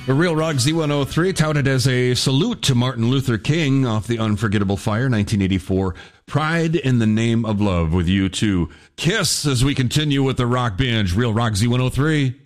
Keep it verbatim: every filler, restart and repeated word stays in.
The Real Rock Z one oh three touted as a salute to Martin Luther King off the Unforgettable Fire nineteen eighty-four. Pride in the Name of Love with U two. Kiss as we continue with the Rock Binge. Real Rock Z one oh three.